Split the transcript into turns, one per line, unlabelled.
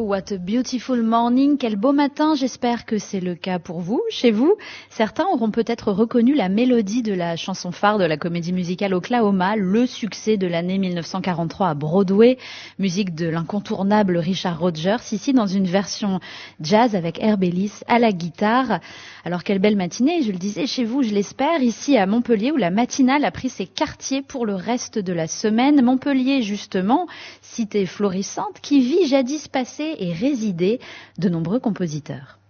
what a beautiful morning, quel beau matin, j'espère que c'est le cas pour vous, chez vous. Certains auront peut-être reconnu la mélodie de la chanson phare de la comédie musicale Oklahoma, le succès de l'année 1943 à Broadway, musique de l'incontournable Richard Rodgers, ici dans une version jazz avec Herb Ellis à la guitare. Alors quelle belle matinée, je le disais, chez vous, je l'espère, ici à Montpellier où la matinale a pris ses quartiers pour le reste de la semaine. Montpellier justement, cité florissante qui vit jadis passé et résidé de nombreux compositeurs.